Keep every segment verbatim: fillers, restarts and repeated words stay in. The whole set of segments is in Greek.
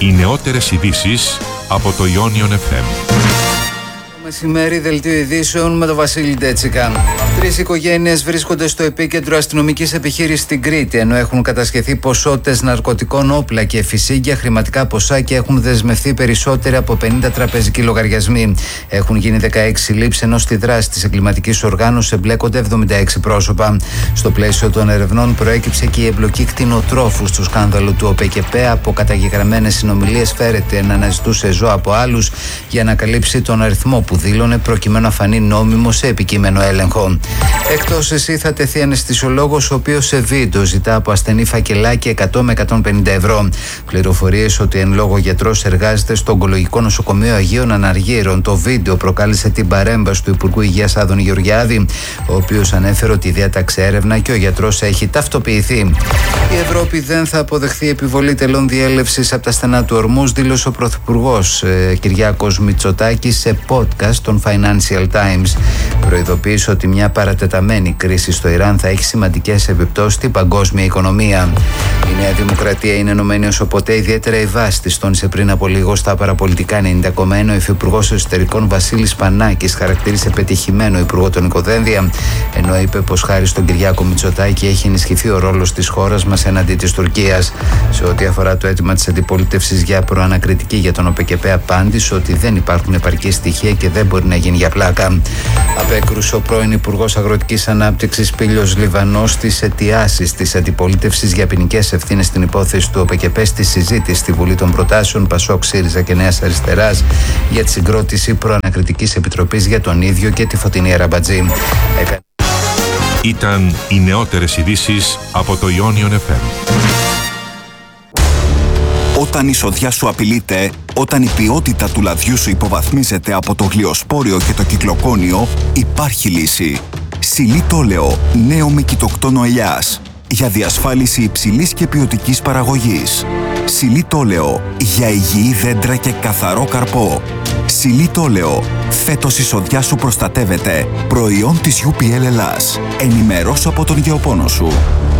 Οι νεότερες ειδήσεις από το Ionion εφ εμ. Μεσημέρι, δελτίο ειδήσεων με τον Βασίλη Ντέτσικα. Τρεις οικογένειες βρίσκονται στο επίκεντρο αστυνομικής επιχείρησης στην Κρήτη, ενώ έχουν κατασχεθεί ποσότητες ναρκωτικών, όπλα και φυσίγγια, χρηματικά ποσά και έχουν δεσμευθεί περισσότεροι από πενήντα τραπεζικοί λογαριασμοί. Έχουν γίνει δεκαέξι συλλήψεις, ενώ στη δράση της εγκληματικής οργάνωσης εμπλέκονται εβδομήντα έξι πρόσωπα. Στο πλαίσιο των ερευνών προέκυψε και η εμπλοκή κτηνοτρόφου στο σκάνδαλο του ΟΠΕΚΕΠΕ. Από καταγεγραμμένες συνομιλίες φέρεται να αναζητούσε ζώα από άλλους για να καλύψει τον αριθμό που δήλωνε, προκειμένου να φανεί νόμιμο σε επικείμενο έλεγχο. Εκτός εσύ θα τεθεί αναισθησιολόγος, ο οποίος σε βίντεο ζητά από ασθενή φακελάκι εκατό με εκατόν πενήντα ευρώ. Πληροφορίες ότι εν λόγω γιατρός εργάζεται στο Ογκολογικό Νοσοκομείο Αγίων Αναργύρων. Το βίντεο προκάλεσε την παρέμβαση του Υπουργού Υγείας Άδωνη Γεωργιάδη, ο οποίος ανέφερε ότι διέταξε έρευνα και ο γιατρός έχει ταυτοποιηθεί. Η Ευρώπη δεν θα αποδεχθεί επιβολή τελών διέλευσης από τα στενά του Ορμούζ, δήλωσε ο Πρωθυπουργός ε, Κυριάκος Μητσοτάκης σε podcast των Financial Times. Προειδοποίησε ότι μια παρατεταμένη κρίση στο Ιράν θα έχει σημαντικές επιπτώσεις στην παγκόσμια οικονομία. Η Νέα Δημοκρατία είναι ενωμένη όσο ποτέ, ιδιαίτερα η βάση της, τόνισε πριν από λίγο στα παραπολιτικά ενενήντα κόμμα ένα ο Υφυπουργός Εσωτερικών Βασίλης Πανάκης. Χαρακτήρισε πετυχημένο υπουργό τον Οικοδένδια, ενώ είπε πως χάρη στον Κυριάκο Μητσοτάκη έχει ενισχυθεί ο ρόλος της χώρας μας εναντί της Τουρκίας. Σε ό,τι αφορά το αίτημα της αντιπολίτευσης για προανακριτική για τον ΟΠΕΚΕΠΕ, απάντησε ότι δεν υπάρχουν επαρκή στοιχεία και δεν μπορεί να γίνει για πλάκα. Απέκρουσε ο πρώην Υπουργός Αγροτικής Ανάπτυξης Πήλιος Λιβανός τις αιτιάσεις της αντιπολίτευσης για ποινικές ευθύνες στην υπόθεση του ΟΠΕΚΕΠΕ στη συζήτηση στη Βουλή των Προτάσεων Πασόκ, ΣΥΡΙΖΑ και Νέας Αριστεράς για τη συγκρότηση προανακριτικής επιτροπής για τον ίδιο και τη Φωτεινή Αραμπατζή. Έκα... Ήταν οι νεότερες ειδήσεις από το Ionion εφ εμ. Όταν η σοδιά σου απειλείται, όταν η ποιότητα του λαδιού σου υποβαθμίζεται από το γλιοσπόριο και το κυκλοκόνιο, υπάρχει λύση. Σιλίτολεο, νέο με κοιτοκτόνο ελιάς, για διασφάλιση υψηλής και ποιοτικής παραγωγής. Σιλίτολεο, για υγιή δέντρα και καθαρό καρπό. Σιλίτολεο, φέτος η σοδιά σου προστατεύεται. Προϊόν της γιου πι ελ Ελλάς. Ενημερώσου από τον γεωπόνο σου.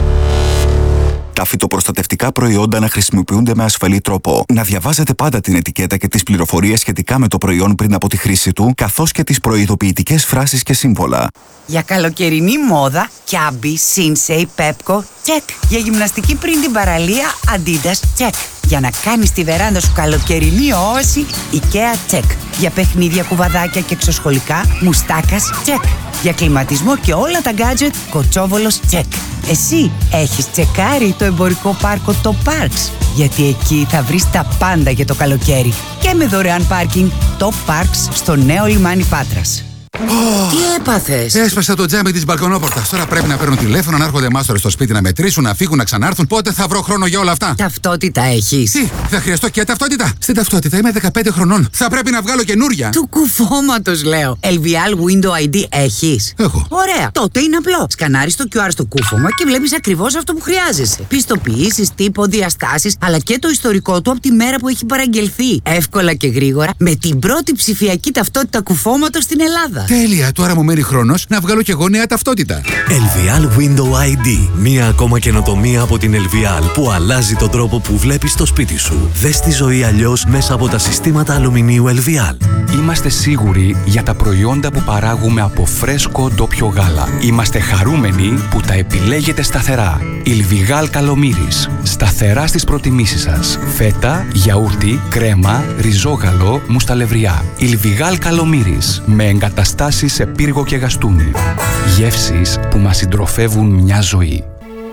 Τα φυτοπροστατευτικά προϊόντα να χρησιμοποιούνται με ασφαλή τρόπο. Να διαβάζετε πάντα την ετικέτα και τις πληροφορίες σχετικά με το προϊόν πριν από τη χρήση του, καθώς και τις προειδοποιητικές φράσεις και σύμβολα. Για καλοκαιρινή μόδα, Κιάμπι, Σίνσεϊ, Πέπκο, τσεκ. Για γυμναστική πριν την παραλία, Αντίντας, τσεκ. Για να κάνεις τη βεράντα σου καλοκαιρινή όαση, Ikea, τσεκ. Για παιχνίδια, κουβαδάκια και εξωσχολικά, Μουστάκας, τσεκ. Για κλιματισμό και όλα τα γκάτζετ, Κοτσόβολος, τσεκ. Εσύ έχεις τσεκάρει το εμπορικό πάρκο το Parks? Γιατί εκεί θα βρεις τα πάντα για το καλοκαίρι. Και με δωρεάν πάρκινγκ, το Parks στο νέο λιμάνι Πάτρας. Oh. Τι έπαθες? Έσπασα το τζάμι της μπαλκονόπορτας. Τώρα πρέπει να παίρνουν τηλέφωνο, να έρχονται μάστορες στο σπίτι να μετρήσουν, να φύγουν, να ξανάρθουν. Πότε θα βρω χρόνο για όλα αυτά? Ταυτότητα έχεις? Τι, θα χρειαστώ και ταυτότητα? Στην ταυτότητα είμαι δεκαπέντε χρονών. Θα πρέπει να βγάλω καινούρια. Του κουφώματος λέω. ελ βι ελ Window άι ντι έχεις? Έχω. Ωραία. Τότε είναι απλό. Σκανάρεις το κιου αρ στο κούφωμα και βλέπεις ακριβώς αυτό που χρειάζεσαι. Πιστοποιήσεις, τύπο, διαστάσεις, αλλά και το ιστορικό του από τη μέρα που έχει παραγγελθεί. Εύκολα και γρήγορα με την πρώτη ψηφιακή ταυτότητα κουφώματος στην Ελλάδα. Τέλεια, τώρα μου μένει χρόνος να βγάλω κι εγώ νέα ταυτότητα. ελ βι ελ Window άι ντι. Μία ακόμα καινοτομία από την ελ βι ελ που αλλάζει τον τρόπο που βλέπεις το σπίτι σου. Δες τη ζωή αλλιώς μέσα από τα συστήματα αλουμινίου ελ βι ελ. Είμαστε σίγουροι για τα προϊόντα που παράγουμε από φρέσκο ντόπιο γάλα. Είμαστε χαρούμενοι που τα επιλέγετε σταθερά. Ιλβιγάλ Καλομύρης. Σταθερά στις προτιμήσεις σας. Φέτα, γιαούρτι, κρέμα, ριζόγαλο, μουσταλευριά. Ιλβιγάλ Καλομύρης. Με εγκαταστάσεις σε πύργο και γαστούνι. Γεύσεις που μας συντροφεύουν μια ζωή.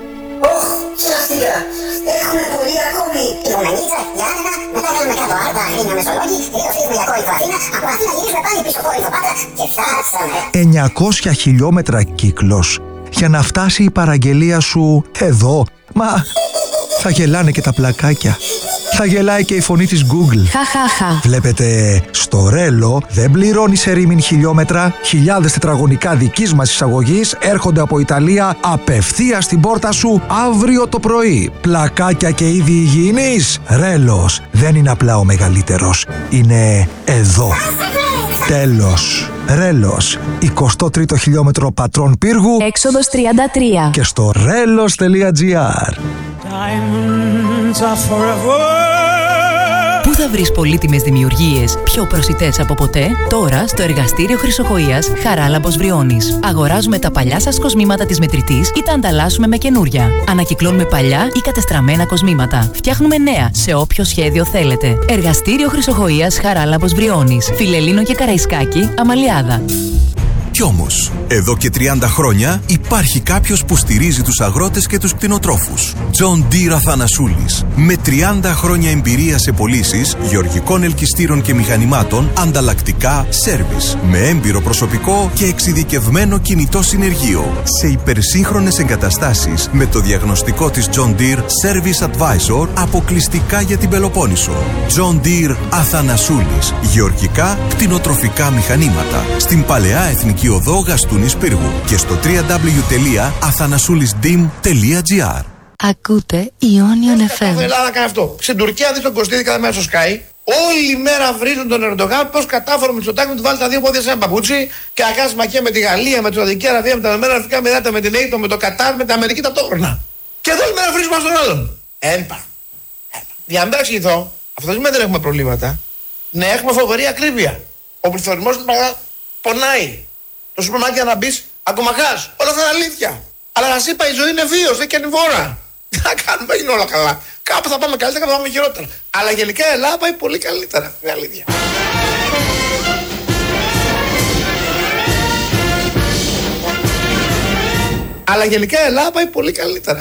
Ωχ, σωστικά. Έχουμε πολύ ακόμη. Υπομενίτσα, Γιάννενα, μετά κάνουμε κάτω Άρτα, Αγρίνιο Μεσολόγγι, τελείως φύγουμε για Κόρινθο Αθήνα, από Αθήνα γυρίζουμε πάλι πίσω Κόρινθο Πάτρα και φτάσαμε. εννιακόσια χιλιόμετρα κύκλος για να φτάσει η παραγγελία σου εδώ. Μα θα γελάνε και τα πλακάκια. Θα γελάει και η φωνή της Google. Χαχαχα. Βλέπετε, στο Ρέλο δεν πληρώνει σε ρήμην χιλιόμετρα. Χιλιάδες τετραγωνικά δικής μας εισαγωγής έρχονται από Ιταλία απευθείας στην πόρτα σου αύριο το πρωί. Πλακάκια και είδη υγιεινής. Ρέλος δεν είναι απλά ο μεγαλύτερος. Είναι εδώ. Τέλος. Ρέλος, εικοστό τρίτο χιλιόμετρο Πατρών Πύργου, έξοδος τριάντα τρία. Και στο ρέλος τελεία τζι άρ. Diamonds are forever θα βρεις πολύτιμες δημιουργίες πιο προσιτές από ποτέ? Τώρα στο εργαστήριο Χρυσοχοΐας Χαράλαμπος Βριώνης. Αγοράζουμε τα παλιά σας κοσμήματα της μετρητής ή τα ανταλλάσσουμε με καινούρια. Ανακυκλώνουμε παλιά ή κατεστραμμένα κοσμήματα. Φτιάχνουμε νέα σε όποιο σχέδιο θέλετε. Εργαστήριο Χρυσοχοΐας Χαράλαμπος Βριώνης. Φιλελλήνο και Καραϊσκάκη, Αμαλιάδα. Κι όμως, εδώ και τριάντα χρόνια υπάρχει κάποιος που στηρίζει τους αγρότες και τους κτηνοτρόφους. John Deere Αθανασούλης. Με τριάντα χρόνια εμπειρία σε πωλήσεις γεωργικών ελκυστήρων και μηχανημάτων, ανταλλακτικά, σέρβις. Με έμπειρο προσωπικό και εξειδικευμένο κινητό συνεργείο. Σε υπερσύγχρονες εγκαταστάσεις με το διαγνωστικό της John Deere Service Advisor αποκλειστικά για την Πελοπόννησο. John Deere Αθανασούλης. Γεωργικά, κτηνοτροφικά μηχανήματα. Στην Παλαιά Εθνική Οδό Γαστούνης Πύργου και στο double-u double-u double-u τελεία αθανασούλισdim τελεία gr. Ακούτε Ionion εφ εμ. Κάθε Ελλάδα κάνει αυτό. Στην Τουρκία δει τον Κωστίδη κάθε μέρα στο Sky. Όλη η μέρα βρίζουν τον Ερντογάν πώς κατάφερε με Μητσοτάκη να του βάλει τα δύο πόδια σε ένα παπούτσι και να κάνει μακία με τη Γαλλία, με τη Σαουδική Αραβία, με τα Ηνωμένα Αραβικά Εμιράτα, με την Αίγυπτο, με το Κατάρ, με την Αμερική ταυτόχρονα. Και εδώ όλη μέρα βρίζουμε στον άλλον. Έμπα. Για να μην παραξηγηθώ, αυτό δεν σημαίνει δεν έχουμε προβλήματα. Ναι, έχουμε φοβερή ακρίβεια. Ο πληθωρισμός του πονάει. Το σούπερ μάρκετ να μπει, ακομαχάς. Όλα αυτά είναι αλήθεια. Αλλά να είπα, η ζωή είναι βίος, δεν και ανηφόρα. Τι να κάνουμε, είναι όλα καλά. Κάπου θα πάμε καλύτερα, κάπου θα πάμε χειρότερα. Αλλά γενικά η Ελλάδα πάει πολύ καλύτερα. Είναι αλήθεια. Αλλά γενικά η Ελλάδα πάει πολύ καλύτερα.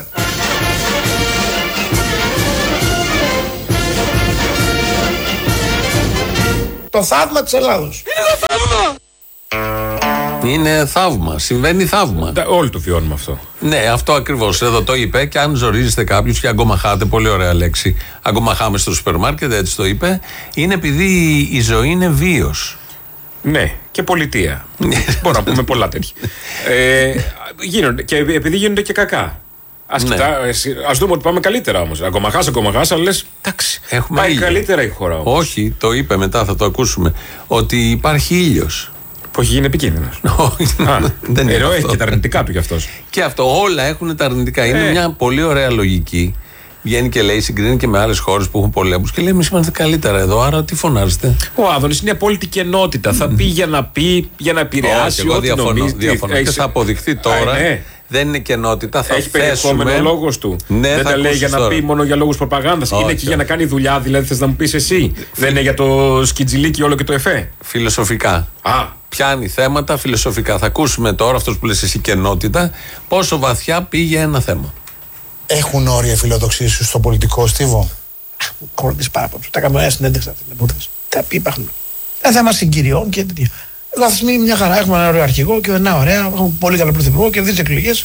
Το θαύμα της Ελλάδος. Είναι το θαύμα! Είναι θαύμα. Συμβαίνει θαύμα. Τα, όλοι το βιώνουμε αυτό. Ναι, αυτό ακριβώς. Εδώ το είπε. Και αν ζορίζεστε κάποιους και αγκομαχάτε, πολύ ωραία λέξη. Αγκομαχάμε στο σούπερ μάρκετ, έτσι το είπε. Είναι επειδή η ζωή είναι βίος. Ναι, και πολιτεία. Μπορώ να πούμε πολλά τέτοια. ε, γίνονται, και επειδή γίνονται και κακά. Ας, ναι. κοιτά, ας δούμε ότι πάμε καλύτερα όμως. Αγκομαχάς, αγκομαχάς, αλλά λες, εντάξει, πάει ήλιο. Καλύτερα η χώρα όμως. Όχι, το είπε μετά, θα το ακούσουμε. Ότι υπάρχει ήλιος. Που έχει γίνει επικίνδυνος. Δεν Ενώ έχει και τα αρνητικά του κι αυτός. Και αυτό, όλα έχουν τα αρνητικά. Είναι ε. μια πολύ ωραία λογική. Βγαίνει και λέει, συγκρίνει και με άλλες χώρες που έχουν πολέμους και λέει: εμείς είμαστε καλύτερα εδώ, άρα τι φωνάζετε. Ο Άδωνης είναι απόλυτη κενότητα. Θα πει για να πει, για να επηρεάσει. Εγώ διαφωνώ. διαφωνώ. Και θα αποδειχθεί τώρα. Α, ναι. Δεν είναι κενότητα. Θα έχει περιεχόμενο ο λόγος του. Ναι, δεν τα λέει για να τώρα. πει μόνο για λόγους προπαγάνδας. Είναι και για να κάνει δουλειά, δηλαδή θες να μου πεις εσύ. Δεν είναι για το σκιτζιλίκι όλο και το εφέ. Φιλοσοφικά. Α. Πιάνει θέματα φιλοσοφικά. Θα ακούσουμε τώρα αυτός που λες εσύ κενότητα, πόσο βαθιά πήγε ένα θέμα. Έχουν όρια φιλοδοξίες σου στο πολιτικό στίβο? Κορδίς πάρα πολύ. Τα έκαμε συνέντευξη αυτή την επόθεση. Τα πει υπάρχουν. Ένα θέμα συγκυριών και τέτοια. Βαθμοί μια χαρά. Έχουμε ένα ωραίο αρχηγό και ένα ωραία. Έχουμε πολύ καλό πρωθυπουργό και δύο εκλογές.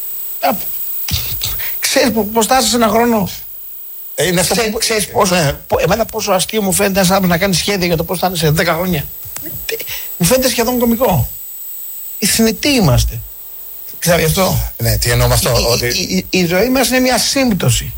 Ξέρεις πώς φτάσεις ένα χρόνο? Ε, είναι αυτό Ξέ, που... Ξέρεις πόσο, ναι. εμένα πόσο αστείο μου φαίνεται ένας άνθρωπος να κάνει σχέδια για το πώς θα είναι σε δέκα χρόνια. Μου φαίνεται σχεδόν κωμικό. Οι θνητοί είμαστε. Ξέρετε γι' αυτό. Ναι, τι εννοώ με αυτό. Η, ότι... η, η, η ζωή μας είναι μια σύμπτωση.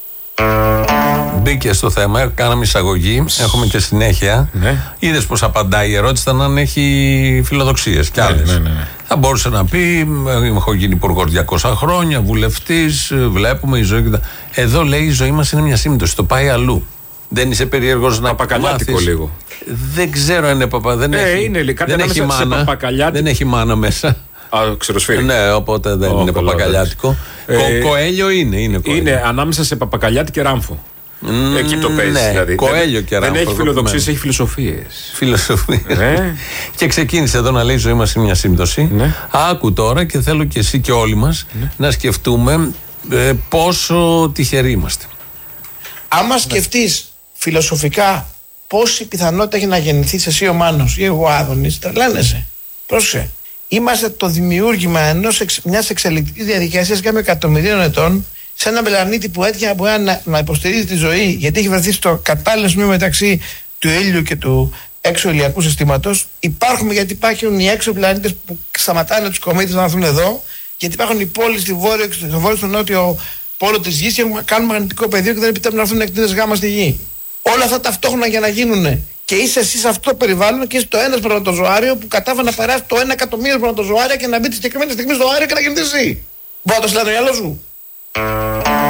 Μπήκε στο θέμα, κάναμε εισαγωγή, έχουμε και συνέχεια. Ναι. Είδες πως απαντάει, η ερώτηση ήταν αν έχει φιλοδοξίες κι άλλες. Ναι, ναι, ναι. Θα μπορούσε να πει: έχω γίνει υπουργός διακόσια χρόνια, βουλευτής, βλέπουμε η ζωή. Εδώ λέει: η ζωή μας είναι μια σύμπτωση, το πάει αλλού. Δεν είσαι περίεργος να παπακαλιάτικο λίγο. Δεν ξέρω αν είναι παπα. Δεν, ε, έχει, είναι, δεν, έχει μάνα, δεν έχει μάνα μέσα. Α, ξεροσφύρι. Ναι, οπότε δεν oh, είναι παπακαλιάτικο. Ε, Κο, κοέλιο είναι. Είναι, είναι ανάμεσα σε παπακαλιάτι και ράμφο. Mm, Εκεί το παίζει ναι, δηλαδή. Κοέλιο και ράμφο. Δεν έχει φιλοδοξίες, έχει φιλοσοφίες. Φιλοσοφίες. Ναι. Και ξεκίνησε εδώ να λέει: η ζωή μας είναι μια σύμπτωση. Ναι. Άκου τώρα και θέλω και εσύ και όλοι μας ναι. να σκεφτούμε ε, πόσο τυχεροί είμαστε. Άμα ναι. σκεφτείς φιλοσοφικά πόση πιθανότητα έχει να γεννηθείς εσύ ο Μάνος ή εγώ ο Άδωνης, τρελαίνεσαι. Πρόσεχε. Είμαστε το δημιούργημα ενός, μιας εξελικτικής διαδικασίας κάμια εκατομμυρίων ετών σε ένα πλανήτη που έτυχε μπορεί να, να υποστηρίζει τη ζωή, γιατί έχει βρεθεί στο κατάλληλο σημείο μεταξύ του ήλιου και του έξω ηλιακού συστήματος. Υπάρχουμε γιατί υπάρχουν οι έξω πλανήτες που σταματάνε τους κομέτες να έρθουν εδώ, γιατί υπάρχουν οι πόλεις στη βόρειο, στο βόρειο, στο νότιο πόλο της γης και κάνουν μαγνητικό πεδίο και δεν επιτρέπουν να έρθουν εκτείνες γάμα στη γη. Όλα αυτά ταυτόχρονα για να γίνουν. Και είσαι εσύ σε αυτό το περιβάλλον και είσαι το ένα σπερματοζωάριο που κατάφερε να περάσει το ένα εκατομμύριο σπερματοζωάρια και να μπει τη συγκεκριμένη στιγμή στο αέριο και να γεννηθεί εσύ. Μπορεί να το στείλει το μυαλό σου.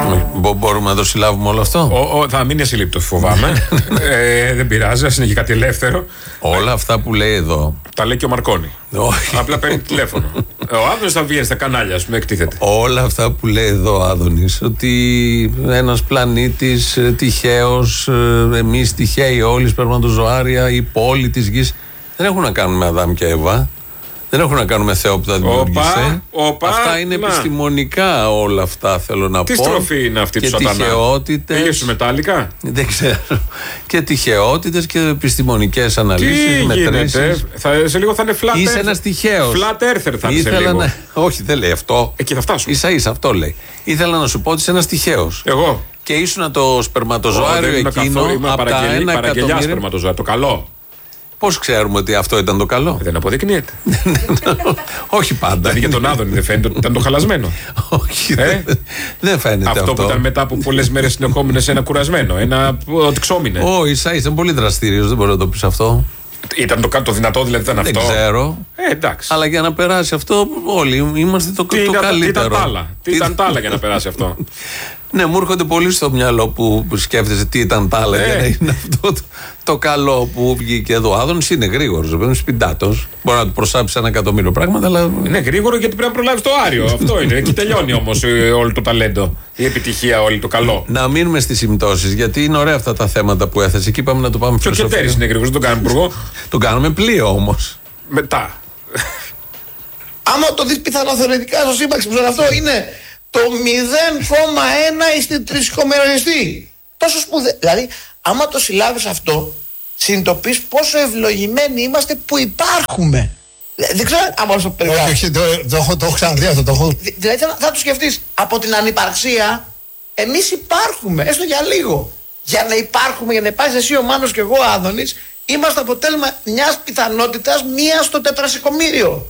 Μπορούμε να το συλλάβουμε όλο αυτό. Ο, ο, θα μείνει ασύλληπτο, φοβάμαι. ε, δεν πειράζει, ας είναι και κάτι ελεύθερο. Όλα αυτά που λέει εδώ. Τα λέει και ο Μαρκόνι. Όχι. Απλά παίρνει τηλέφωνο. Ο Άδωνης θα βγαίνει στα κανάλια, α πούμε, εκτίθεται. Όλα αυτά που λέει εδώ ο Άδωνης, ότι ένας πλανήτης τυχαίος, εμείς τυχαίοι όλοι, σπερματοζωάρια, η πόλη της γης, δεν έχουν να κάνουν με Αδάμ και Εύα. Δεν έχουν να κάνουν με Θεό που τα δημιούργησε. Οπα, αυτά είναι να. επιστημονικά όλα αυτά, θέλω να Τι πω. Τι στροφή είναι αυτή και του Σατανά? Τυχαιότητες. Πήγες σου μετάλλικα? Δεν ξέρω. Και τυχαιότητες και επιστημονικές αναλύσεις. Τι μετρήσεις. γίνεται? Θα, σε λίγο θα είναι flat earther. Είσαι ένας τυχαίος. Flat earther θα είναι σε λίγο. Να... Όχι, δεν λέει αυτό. Εκεί θα φτάσουμε. Ίσα ίσα αυτό λέει. Ήθελα να σου πω ότι είσαι ένας τυχαίος. Εγώ. Και ήσουν το σπερματοζώαριο oh, εκείνο από τα ένα εκατομμύριο. Σπερματοζώαριο, το καλό. Πώς ξέρουμε ότι αυτό ήταν το καλό? Δεν αποδεικνύεται. Όχι πάντα. Δηλαδή για τον Άδωνη δεν φαίνεται ότι ήταν το χαλασμένο. Όχι. Ε? Δεν φαίνεται αυτό. Αυτό που ήταν μετά από πολλές μέρες συνεχόμενες ένα κουρασμένο. Ένα ότι ξόμινε. Όχι, ίσα ίσα πολύ δραστήριος, δεν μπορεί να το πεις αυτό. Ήταν το, το δυνατό, δηλαδή ήταν αυτό. Δεν ξέρω. Ε, εντάξει. Αλλά για να περάσει αυτό, όλοι είμαστε το, το ήταν, καλύτερο. Τι ήταν τ' άλλα, τι ήταν τ' άλλα για να περάσει αυτό. Ναι, μου έρχονται πολύ στο μυαλό που σκέφτεσαι τι ήταν τ' άλλα για να είναι αυτό το, το καλό που βγήκε εδώ. Ο Άδωνης είναι γρήγορος, είναι σπιντάτος. Μπορεί να του προσάψει ένα εκατομμύριο πράγματα, αλλά. Είναι γρήγορο γιατί πρέπει να προλάβει το Άριο. Αυτό είναι. Εκεί τελειώνει όμως όλο το ταλέντο, η επιτυχία, όλο το καλό. Να μείνουμε στις συμπτώσεις, γιατί είναι ωραία αυτά τα θέματα που έθεσε. Εκεί είπαμε να το πάμε φιλοσοφία. Και ο Κετέρης είναι γρήγορος, δεν τον κάνουμε υπουργό. Τον κάνουμε πλοίο όμως. Μετά. Άμα το δεις πιθανό θεωρητικά στο σύμπαξη που αυτό είναι το μηδέν κόμμα ένα στην τρισικομερανιστή. Τόσο σπουδαίο. Δηλαδή, άμα το συλλάβεις αυτό, συνειδητοποιείς πόσο ευλογημένοι είμαστε που υπάρχουμε. Δεν ξέρω αν το περιγράψω. Όχι, το, το, το, το έχω ξαναδεί αυτό. Το έχω... Δηλαδή, θα, θα το σκεφτείς. Από την ανυπαρξία, εμείς υπάρχουμε, έστω για λίγο. Για να υπάρχουμε, για να υπάρχει εσύ ο Μάνος και εγώ ο Άδωνης, είμαστε αποτέλεσμα μιας πιθανότητας μία στο τετρασικομήριο.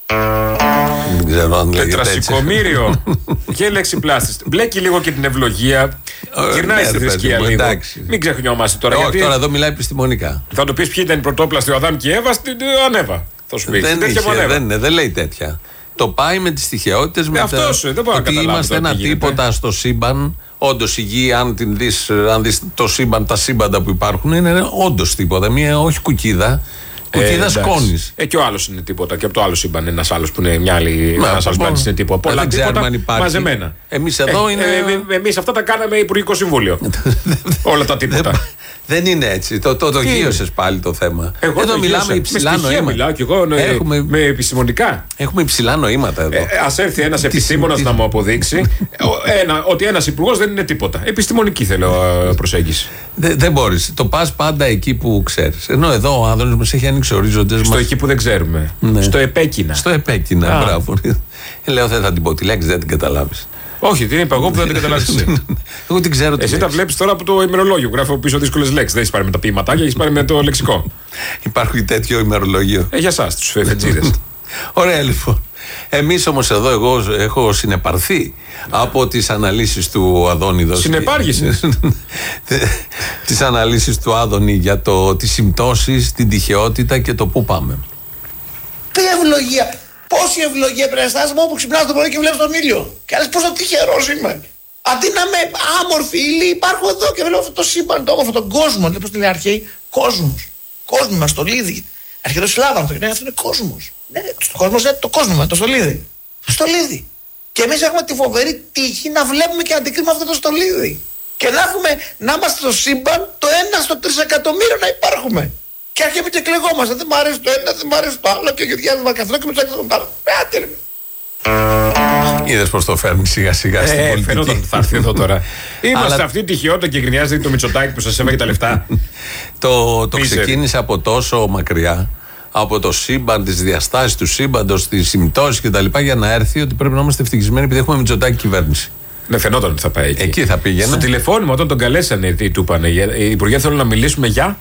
Δεν ξέρω αν λέγεται τετρασικομήριο. Και λεξιπλάστης. Μπλέκει λίγο και την ευλογία. Γυρνάει στη θρησκεία λίγο. Μην ξεχνιόμαστε τώρα. Όχι, τώρα εδώ μιλάει επιστημονικά. Θα του πει ποιοι ήταν οι πρωτόπλαστοι, ο Αδάμ και η Εύα, στην Ανέβα. Θα σου πει. Δεν, είχε, δεν, δεν λέει τέτοια. Το πάει με τις τυχαιότητες. Με αυτός, τα... δεν μπορώ να καταλάβω. Είμαστε ένα τίποτα στο σύμπαν. Όντως η γη, αν την δεις, αν δεις το σύμπαν, τα σύμπαντα που υπάρχουν, είναι όντως τίποτα. Μια όχι κουκίδα. Κουκίδα ε, σκόνης. Ε, και ο άλλος είναι τίποτα. Και από το άλλο σύμπαν είναι ένας άλλος που είναι μια άλλη. Ένας άλλος πλανήτης είναι τίποτα. Πολλά δεν ξέρουμε αν υπάρχει. Μαζεμένα. Εμείς εδώ ε, είναι. Ε, ε, εμείς αυτά τα κάναμε Υπουργικό Συμβούλιο. Όλα τα τίποτα. Δεν είναι έτσι. Το, το, το γύρωσες πάλι το θέμα. Εγώ εδώ το μιλάμε υψηλά νοήματα. Μιλάω και εγώ ναι, έχουμε, με επιστημονικά. Έχουμε υψηλά νοήματα εδώ. Ε, ας έρθει ένας επιστήμονας να μου αποδείξει ένα, ότι ένας υπουργός δεν είναι τίποτα. Επιστημονική θέλω προσέγγιση. Δεν δε μπορείς. Το πας πάντα εκεί που ξέρεις. Ενώ εδώ ο Άδωνης μας έχει ανοίξει ορίζοντες. Στο μας... εκεί που δεν ξέρουμε. Ναι. Στο επέκεινα. Στο επέκεινα, μπράβο. Λέω δεν θα την πω τη λέξη, δεν την καταλάβεις. Όχι, την είπα εγώ που δεν την καταλάβεις εσύ. Εγώ την ξέρω. Εσύ τα βλέπεις τώρα από το ημερολόγιο. Γράφω πίσω δύσκολες λέξεις. Δεν έχεις πάρει με τα ποιηματάκια, έχεις πάρει με το λεξικό. Υπάρχει τέτοιο ημερολόγιο. Ε, για εσάς, τους φετζίδες. Ωραία λοιπόν. Εμείς όμως εδώ εγώ έχω συνεπαρθεί από τις αναλύσεις του Αδόνιδο. Συνεπάργησες. Τις αναλύσεις του Άδωνη για το, τις συμπτώσεις, την τυχαιότητα και το πού πάμε. Τι ευλογία. Πόση ευλογία πρέπει να αισθάνεσαι μόνο που ξυπνάς το πρωί και βλέπεις τον ήλιο. Και λες πόσο τυχερός είμαι. Αντί να είμαι άμορφη ύλη, υπάρχω εδώ και βλέπω αυτό το σύμπαν, το όμορφο, τον κόσμο. Δηλαδή, πώς το λέει αρχαίοι, κόσμος. Κόσμο μας, το λίδι. Αρχαίοι Σλάβα, αυτό είναι κόσμος. Ναι, το κόσμο είναι το κόσμο, το στολίδι. Το στολίδι. Και εμείς έχουμε τη φοβερή τύχη να βλέπουμε και να αντικρίνουμε αυτό το στολίδι. Και να έχουμε, να είμαστε στο σύμπαν το ένα στο τρισεκατομμύριο να υπάρχουμε. Και αρχίζουμε και κλεγόμαστε. Δεν μ' αρέσει το ένα, δεν μ' αρέσει το άλλο. Και ο Γεωργιάδης Βαρκαθρό και με του τον άλλο. Άτε ρε. Είδες πως το φέρνει σιγά σιγά στην πολιτική. Φαινόταν ότι θα έρθει εδώ τώρα. Είμαστε Αλλά... αυτή τη τυχιότητα και γκρινιάζεται το Μητσοτάκη που σας έβαγε τα λεφτά. το το ξεκίνησε από τόσο μακριά. Από το σύμπαν, τις διαστάσεις του σύμπαντος, τις συμπτώσεις κτλ. Για να έρθει ότι πρέπει να είμαστε ευτυχισμένοι επειδή έχουμε Μητσοτάκη κυβέρνηση. Ναι, φαινόταν ότι θα πάει εκεί. Εκεί θα πήγαινε. Στο τηλεφώνημα όταν τον καλέσανε, τι του είπανε. Οι υπουργοί θέλουν να μιλήσουμε για.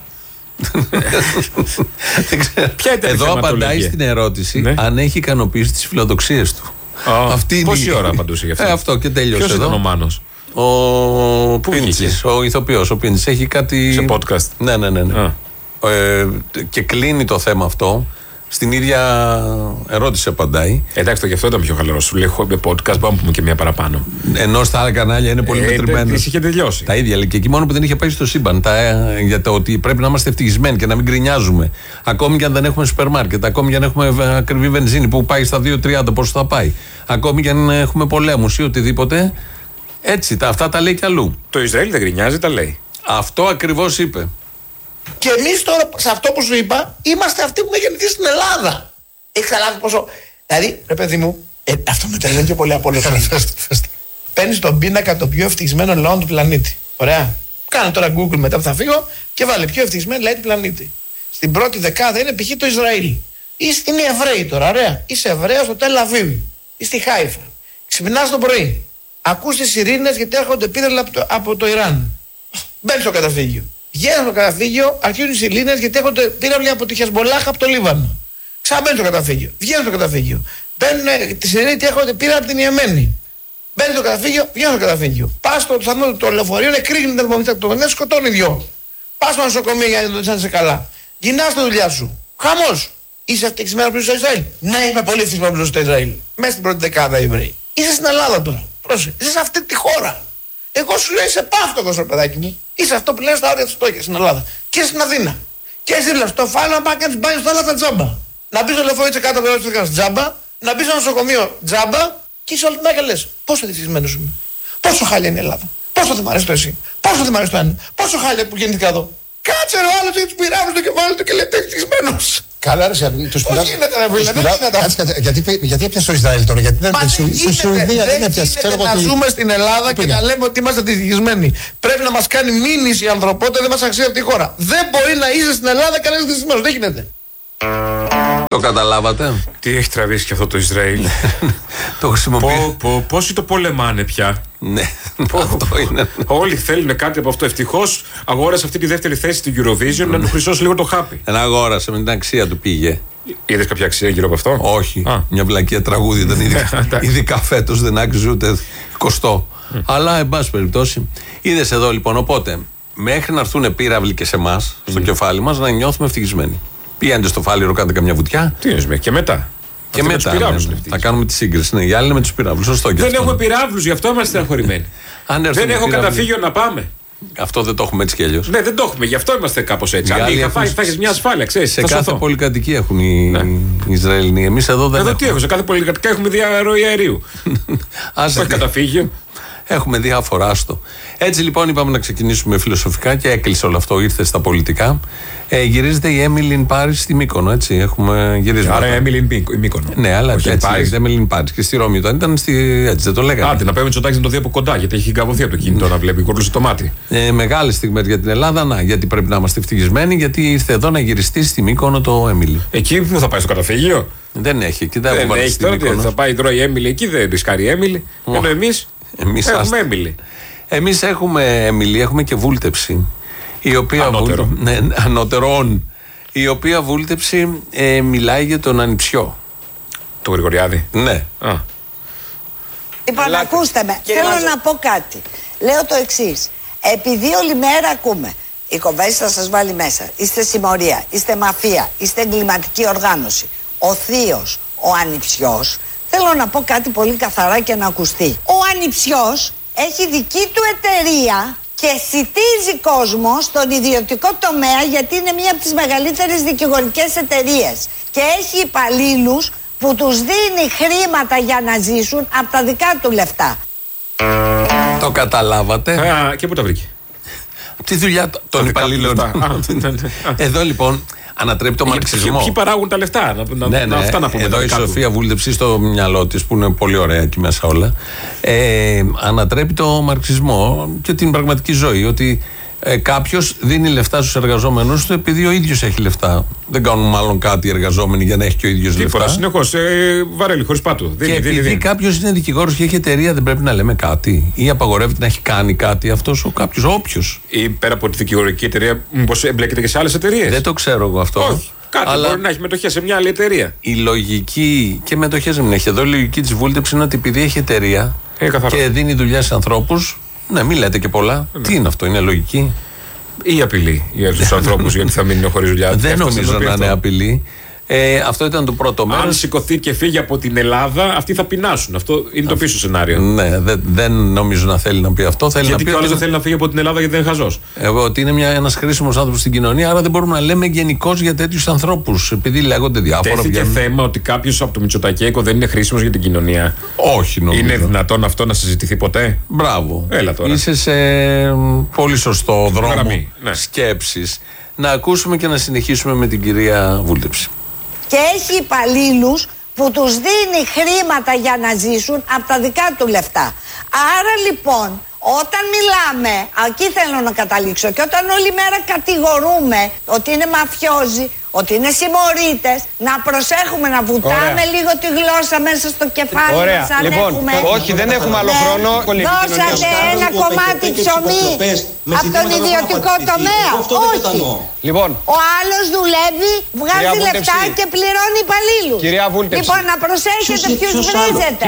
Ποια ήταν εδώ απαντάει στην ερώτηση ναι. αν έχει ικανοποιήσει τις φιλοδοξίες του. Oh, αυτή πόση ώρα απαντούσε γι' αυτό. Ε, αυτό και τέλειωσε. Ποιος ήταν ο Μάνος? Ο Πίντσης, ο ηθοποιός. Ο Πίντσης έχει κάτι. Σε podcast. Ναι, ναι, ναι. ναι. Ah. Ε, και κλείνει το θέμα αυτό Στην ίδια ερώτηση απαντάει. Εντάξει, το γι' αυτό ήταν πιο χαλαρό. Σου λέει: έχω podcast, πάμε να πούμε και μία παραπάνω. Ενώ στα άλλα κανάλια είναι πολύ ε, μετρημένο. Τη είχε τελειώσει. Τα ίδια λέει. Και εκεί μόνο που δεν είχε πάει στο σύμπαν. Τα, για το ότι πρέπει να είμαστε ευτυχισμένοι και να μην γκρινιάζουμε. Ακόμη και αν δεν έχουμε σούπερ μάρκετ. Ακόμη και αν έχουμε ακριβή βενζίνη που πάει στα δύο τριάντα, πόσο θα πάει. Ακόμη και αν έχουμε πολέμους ή οτιδήποτε. Έτσι, τα, αυτά τα λέει κι αλλού. Το Ισραήλ δεν γκρινιάζει, τα λέει. Αυτό ακριβώς είπε. Και εμείς τώρα, σε αυτό που σου είπα, είμαστε αυτοί που έχουν γεννηθεί στην Ελλάδα. Έχεις καταλάβει πόσο. Δηλαδή, ρε παιδί μου, ε, αυτό με τρελαίνει και πολύ από όλο. Παίρνεις τον πίνακα των πιο ευτυχισμένων λαών του πλανήτη. Ωραία. Κάνε τώρα Google μετά που θα φύγω και βάλε πιο ευτυχισμένοι λαοί του πλανήτη. Στην πρώτη δεκάδα είναι π.χ. το Ισραήλ. Είσαι, είναι Εβραίοι τώρα, ωραία. Είσαι Εβραίος στο Τελ Αβίβ ή στη Χάιφα. Ξυπνάς το πρωί. Ακούς τις σιρήνες γιατί έρχονται επίδελα από, από το Ιράν. Μπαίνεις στο καταφύγιο. Βγαίνεις στο καταφύγιο, αρχίζουν οι σιρήνες γιατί έρχονται πύραυλοι από τη Χεσμολάχ από το Λίβανο. Ξαναμπαίνεις στο καταφύγιο. Βγαίνεις στο καταφύγιο. Μπαίνουν τη σιρήνη γιατί έρχονται πύραυλοι από την Ιεμένη. Μπαίνεις στο καταφύγιο, βγαίνεις στο καταφύγιο. Πας στο πιθανό το λεωφορείο, είναι κρύγνει την ερμομητά του το σκοτώνει δυο. Πας στο νοσοκομείο για να το είσαι καλά. Γυρνάς στη δουλειά σου. Χαμός. Είσαι ευτυχισμένο που είσαι στο Ισραήλ. Ναι, είμαι πολύ ευτυχισμένο που είσαι στο Ισραήλ. Μέσα στην πρώτη δεκάδα Εβραίοι. Είσαι στην Ελλάδα τώρα. Πρόσεχε. Είσαι σε αυτή τη χώρα. Εγώ σου λέω είσαι πάυτοκος, ρε παιδάκι μου. Είσαι αυτό που λένε στα όρια τη φτώχεια στην Ελλάδα. Και στην Αθήνα. Και εσύ λες, το φάλο να πάει να κάνει μπάνιο στα άλλα τζάμπα. Να μπει στο λεωφορείο τη κάτω από το τζάμπα. Να μπει στο νοσοκομείο τζάμπα. Και είσαι όλη τη μέρα λες, πόσο ευτυχισμένος είμαι. Πόσο χάλια είναι η Ελλάδα. Πόσο δεν μ' αρέσει το εσύ. Πόσο δεν μ' αρέσει το ένα. Πόσο χάλια που γεννήθηκα εδώ. Κάτσε ρε ο άλλος έχει τους πυράβλους στο κεφάλι του και λέει ευτυχισμένος. Καλά, ρε Σιάννη, τους πειράζει. Γιατί έπιασε το Ισραήλ τώρα, γιατί δεν στη Σουηδία δεν έπιασε. Να ζούμε στην Ελλάδα και να λέμε ότι είμαστε ευτυχισμένοι. Πρέπει να μας κάνει μήνυση η ανθρωπότητα, δεν μας αξίζει αυτή η χώρα. Δεν μπορεί να είσαι στην Ελλάδα και να είσαι ευτυχισμένος. Δεν γίνεται. Το καταλάβατε. Τι έχει τραβήσει και αυτό το Ισραήλ. Το χρησιμοποιεί. Πόσοι το πολεμάνε πια. Ναι, αυτό είναι. Όλοι θέλουν κάτι από αυτό. Ευτυχώς αγόρασε αυτή τη δεύτερη θέση στην Eurovision να του χρυσώσει λίγο το χάπι. Ένα αγόρασε με την αξία του πήγε. Είδες κάποια αξία γύρω από αυτό? Όχι. Μια βλακία τραγούδι ήταν. Ειδικά φέτος δεν άξιζε ούτε κοστό. Αλλά εν πάση περιπτώσει. Είδες εδώ λοιπόν. Οπότε μέχρι να έρθουν πύραυλοι και σε εμάς, στο κεφάλι μας, να νιώθουμε ευτυχισμένοι. Πηγαίνετε στο Φάληρο, κάντε καμιά βουτιά. Τι είναι, και μετά. Και μετά. Ναι, ναι. Θα κάνουμε τη σύγκριση. Ναι, οι άλλοι είναι με τους πυράβλους. Σωστό. Δεν έχουμε πυράβλους, γι' αυτό είμαστε στεναχωρημένοι. Δεν έχω καταφύγιο να πάμε. Αυτό δεν το έχουμε έτσι κι αλλιώς. Ναι, δεν το έχουμε, γι' αυτό είμαστε κάπως έτσι. Αν είχα φάει, θα έχει μια ασφάλεια, ξέρεις. Σε κάθε πολυκατοικία έχουν οι ναι. Ισραηλινοί. Εμείς εδώ δεν εδώ έχουμε. Τι έχω, σε κάθε πολυκατοικία έχουμε διαρροή αερίου. Όχι καταφύγιο. Έχουμε διάφορα άστο. Έτσι λοιπόν είπαμε να ξεκινήσουμε φιλοσοφικά και έκλεισε όλο αυτό, ήρθε στα πολιτικά. Ε, γυρίζεται η Emily in Paris στη Μύκονο, έτσι. Έχουμε γυρίσει. Άρα η Emily in Μύκονο. Ναι, αλλά όχι, έτσι λέγεται Emily in Paris. Και στη Ρώμη ήταν, ήταν στη, έτσι δεν το λέγαμε. Άντε, να παίρνει το τάξη να το δει από κοντά, γιατί έχει καβωθεί από το κινητό να βλέπει, κόρλωσε το μάτι. Ε, Μεγάλη στιγμή για την Ελλάδα, να, γιατί πρέπει να είμαστε ευτυχισμένοι, γιατί ήρθε εδώ να γυριστεί στη Μύκονο το Emily. Εκεί που θα πάει στο καταφύγιο. Δεν έχει, εκεί δεν, δεν έχει. Τώρα θα πάει τρώει η Emily εκεί, δεν ρισκάρει η Emily. Ενώ εμεί έχουμε Emily. Εμείς έχουμε Emily, έχουμε και βούλτεψη. Η οποία ανώτερο. Βούλ... ναι, ανώτερον. Η οποία βούλτεψη ε, μιλάει για τον ανιψιό. Το Γρηγοριάδη. Ναι. Α. Λοιπόν, ακούστε με. Θέλω Μάζο. να πω κάτι. Λέω το εξής. Επειδή όλη μέρα ακούμε η κομβέση θα σας βάλει μέσα. Είστε συμμορία, είστε μαφία, είστε εγκληματική οργάνωση. Ο θείος, ο ανιψιός. Θέλω να πω κάτι πολύ καθαρά και να ακουστεί. Ο ανιψιός έχει δική του εταιρεία και σιτίζει κόσμο στον ιδιωτικό τομέα, γιατί είναι μία από τις μεγαλύτερες δικηγορικές εταιρείες και έχει υπαλλήλους που τους δίνει χρήματα για να ζήσουν από τα δικά του λεφτά. Το καταλάβατε. Α, και πού τα βρήκε? Από τη δουλειά των υπαλλήλων. Εδώ λοιπόν ανατρέπει το μαρξισμό. Ποιοι παράγουν τα λεφτά, να, ναι, ναι. να, αυτά να πούμε. Εδώ η Σοφία βούλτεψε στο μυαλό της, που είναι πολύ ωραία εκεί μέσα όλα. Ε, ανατρέπει το μαρξισμό και την πραγματική ζωή. Ότι ε, κάποιος δίνει λεφτά στους εργαζόμενους του επειδή ο ίδιος έχει λεφτά. Δεν κάνουν μάλλον κάτι οι εργαζόμενοι για να έχει και ο ίδιος λεφτά. Τίποτα, συνεχώς. Ε, βαρέλι, χωρίς πάτου. Και επειδή κάποιος είναι δικηγόρος και έχει εταιρεία, δεν πρέπει να λέμε κάτι. Ή απαγορεύεται να έχει κάνει κάτι αυτός ο κάποιος, όποιος. Ή πέρα από τη δικηγορική εταιρεία, μήπως εμπλέκεται και σε άλλες εταιρείες? Δεν το ξέρω εγώ αυτό. Όχι. Κάτι αλλά μπορεί να έχει μετοχές σε μια άλλη εταιρεία. Η λογική, και μετοχές δεν έχει. Εδώ η λογική της βούλτεψης είναι ότι επειδή έχει εταιρεία ε, και δίνει δουλειά σε ανθρώπους. Ναι, μην λέτε και πολλά. Ε, Τι είναι αυτό, είναι λογική? Ή απειλή για τους ανθρώπους γιατί θα μείνουν χωρίς δουλειά? Δεν νομίζω να είναι απειλή. Ε, αυτό ήταν το πρώτο μέρος. Αν σηκωθεί και φύγει από την Ελλάδα, αυτοί θα πεινάσουν. Αυτό είναι το πίσω σενάριο. Ναι, δεν, δεν νομίζω να θέλει να πει αυτό. Θέλει γιατί να πει κι άλλο ότι... δεν θέλει να φύγει από την Ελλάδα γιατί δεν είναι χαζός. Εγώ, ότι είναι ένας χρήσιμος άνθρωπος στην κοινωνία, άρα δεν μπορούμε να λέμε γενικώς για τέτοιους ανθρώπους. Επειδή λέγονται διάφορα. Τέθηκε βγαίνουν... θέμα ότι κάποιος από το Μητσοτακέικο δεν είναι χρήσιμος για την κοινωνία. Όχι, νομίζω. Είναι δυνατόν αυτό να συζητηθεί ποτέ? Μπράβο. Έλα τώρα. Είσαι σε πολύ σωστό δρόμο Γραμμή, ναι. σκέψης. Να ακούσουμε και να συνεχίσουμε με την κυρία Βούλτεψη. Και έχει υπαλλήλους που τους δίνει χρήματα για να ζήσουν από τα δικά του λεφτά. Άρα λοιπόν, όταν μιλάμε, εκεί θέλω να καταλήξω, και όταν όλη μέρα κατηγορούμε ότι είναι μαφιόζοι, ότι είναι συμμορίτες, να προσέχουμε να βουτάμε Ωραία. λίγο τη γλώσσα μέσα στο κεφάλι Ωραία. μας, αν Λοιπόν, έχουμε. όχι, δεν έχουμε άλλο Ναι. χρόνο. Δώσατε ένα κομμάτι ψωμί από τον ιδιωτικό τομέα. Όχι. Λοιπόν, Ο άλλος δουλεύει, βγάζει Κυρία λεφτά Βούλτεψη. και πληρώνει υπαλλήλους. Κυρία Βούλτεψη. Λοιπόν, να προσέχετε ποιους βρίζετε.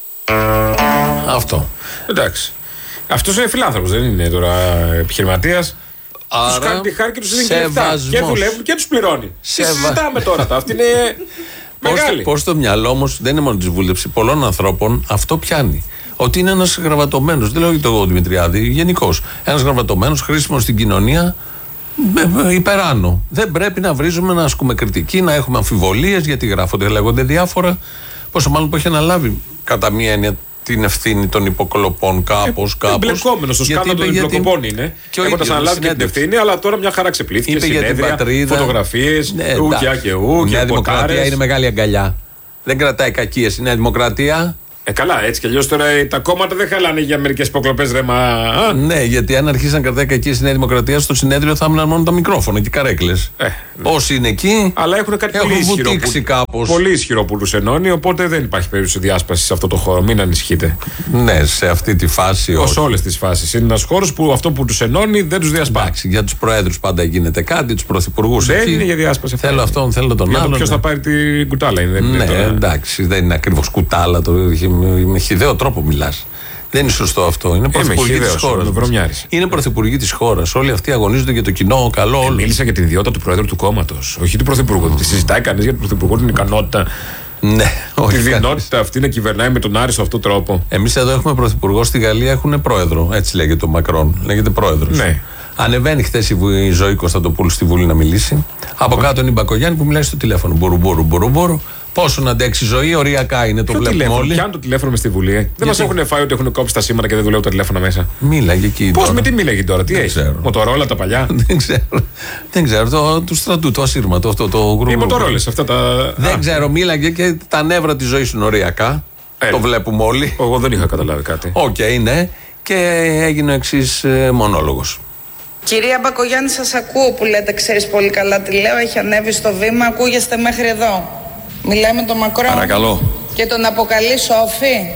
Αυτό. Εντάξει. Αυτός είναι φιλάνθρωπος, δεν είναι τώρα επιχειρηματίας. Τους Άρα, κάνει τη χάρη και τους δίνει και λεφτά. σεβασμός. Και δουλεύουν και τους πληρώνει. Σεβα- Τι συζητάμε τώρα, τα. Αυτή είναι μεγάλη. Πώς το μυαλό όμως δεν είναι μόνο της Βούλτεψη, πολλών ανθρώπων αυτό πιάνει. Ότι είναι ένας γραβατωμένος, δεν λέω για τον Δημητριάδη, γενικώς. Ένας γραβατωμένος, χρήσιμος στην κοινωνία, ε, ε, υπεράνω. Δεν πρέπει να βρίζουμε, να ασκούμε κριτική, να έχουμε αμφιβολίες γιατί γράφονται, λέγονται διάφορα. Πόσο μάλλον που έχει αναλάβει κατά μία έννοια την ευθύνη των υποκλοπών κάπως. κάπως Εμπλεκόμενο στο σκάνδαλο των υποκλοπών είναι. Και ο Έχοντας ίδιος αναλάβει και την συνέντευξη. ευθύνη, αλλά τώρα μια χαρά ξεπλήθηκε. Είπε για την Συνέδρια, πατρίδα. φωτογραφίες, Ναι, ου και εντάξει. α και ου Η Νέα και Δημοκρατία ποτάρες. είναι μεγάλη αγκαλιά. Δεν κρατάει κακίες η Νέα Δημοκρατία. Ε, καλά, έτσι κι αλλιώς τώρα τα κόμματα δεν χαλάνε για μερικές υποκλοπές ρε μα. Α. Ναι, γιατί αν αρχίσει να κρατάει κακίες η Νέα Δημοκρατία, στο συνέδριο θα έμειναν μόνο τα μικρόφωνα και οι καρέκλες. Ε, όσοι είναι εκεί. Αλλά έχουν κάτι έχουν πολύ ισχυρό, βουτήξει που, κάπως. πολύ ισχυρό που τους ενώνει, οπότε δεν υπάρχει περίπτωση διάσπαση σε αυτό το χώρο. Μην ανησυχείτε. Ναι, σε αυτή τη φάση. Ως όλες τις φάσεις. Είναι ένας χώρος που αυτό που τους ενώνει δεν τους διασπάει. Εντάξει, για τους προέδρους πάντα γίνεται κάτι, τους πρωθυπουργούς. Δεν εκεί. είναι για διάσπαση. Θέλω αυτόν, θέλω τον Για άλλον. το ποιος θα πάρει την κουτάλα είναι. Δεν Ναι, είναι τώρα. εντάξει, δεν είναι ακριβώς κουτάλα. Το, με χυδαίο τρόπο μιλάς. Δεν είναι σωστό αυτό. Είναι πρωθυπουργοί της χυδαίος, χώρας. βρωμιάρης. Είναι πρωθυπουργοί της χώρας. Όλοι αυτοί αγωνίζονται για το κοινό καλό. Ε, μίλησα για την ιδιότητα του Προέδρου του κόμματος. Όχι του Πρωθυπουργού. Τη συζητάει κανείς για τον Πρωθυπουργό την ικανότητα. Ναι, Τη όχι. δυνατότητα αυτή να κυβερνάει με τον άριστο αυτόν τρόπο. Εμείς εδώ έχουμε πρωθυπουργό, στη Γαλλία έχουν πρόεδρο. Έτσι λέγεται ο Μακρόν. Λέγεται πρόεδρος. Ναι. Ανεβαίνει χθες η, Βου- η Ζωή Κωνσταντοπούλου στη Βουλή να μιλήσει. Από κάτω είναι η Μπακογιάννη που μιλάει στο τηλέφωνο. Μπορού, μπορού, μπορού, μπορού. Πόσο να αντέξει η ζωή, οριακά είναι, το Ποιο βλέπουμε τηλέφωνο, όλοι. πιάνουν το τηλέφωνο με στη Βουλή. Δεν μας έχουν φάει ότι έχουν κόψει τα σήματα και δεν δουλεύουν τα τηλέφωνα μέσα. Μίλαγε εκεί. Πώς, τώρα. με τι μίλαγε τώρα, τι Δεν έχει. ξέρω. Μοτορόλα τα παλιά. Δεν ξέρω. Δεν ξέρω. Το, του στρατού, το ασύρματο αυτό το γρουμπ. Οι μοτορόλες, αυτά τα. Δεν Α, ξέρω, μίλαγε και τα νεύρα τη ζωή είναι οριακά. Έλα. Το βλέπουμε όλοι. Εγώ δεν είχα καταλάβει κάτι. Οκ, ναι. Και έγινε ο εξή μονόλογο. Κυρία Μπακογιάννη, σας ακούω που λέτε, ξέρεις πολύ καλά τι λέω, έχει ανέβει στο βήμα, ακούγεστε μέχρι εδώ. Μιλάει με τον Μακρόν. Παρακαλώ. Και τον αποκαλεί Σόφι.